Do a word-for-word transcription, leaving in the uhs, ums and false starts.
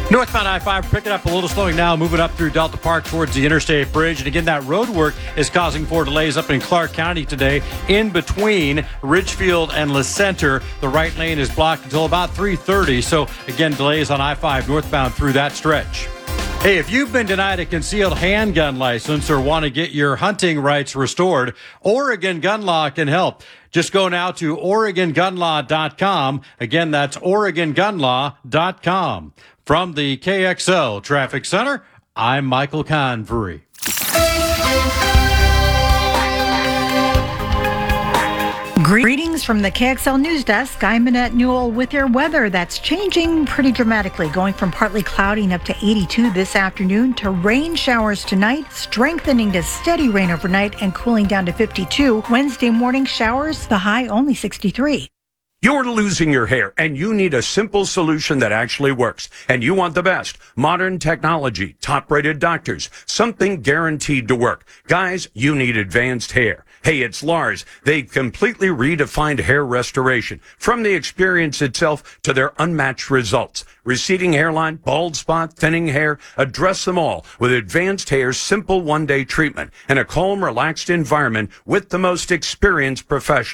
Northbound I five picking up a little slowing now, moving up through Delta Park towards the Interstate Bridge. And again, that road work is causing four delays up in Clark County today in between Ridgefield and La Center. The right lane is blocked until about three thirty. So again, delays on I five northbound through that stretch. Hey, if you've been denied a concealed handgun license or want to get your hunting rights restored, Oregon Gun Law can help. Just go now to Oregon Gun Law dot com. Again, that's Oregon Gun Law dot com. From the K X L Traffic Center, I'm Michael Convery. Greetings from the K X L News Desk. I'm Annette Newell with your weather that's changing pretty dramatically, going from partly cloudy up to eighty-two this afternoon to rain showers tonight, strengthening to steady rain overnight and cooling down to fifty-two. Wednesday morning showers, the high only sixty-three. You're losing your hair, and you need a simple solution that actually works. And you want the best. Modern technology, top-rated doctors, something guaranteed to work. Guys, you need advanced hair. Hey, it's Lars. They've completely redefined hair restoration, from the experience itself to their unmatched results. Receding hairline, bald spot, thinning hair, address them all with Advanced Hair's simple one-day treatment and a calm, relaxed environment with the most experienced professionals.